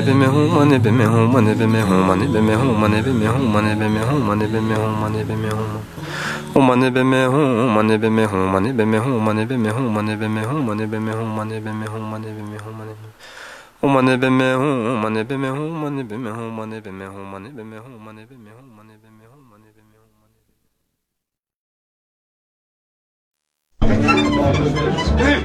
be me hum, mane be me hum, mane be me hum, mane be me hum, mane be me hum, mane be me hum, mane be me hum, mane be me hum. O mane be me hum, mane be me hum, mane be me hum, mane be me hum, mane be me hum, mane be me hum, mane be me hum, mane be me hum, mane. O mane be me hum, mane be me hum, mane be me hum, mane be me hum, mane be me hum, mane be me hum, mane be me hum, mane be me hum, mane.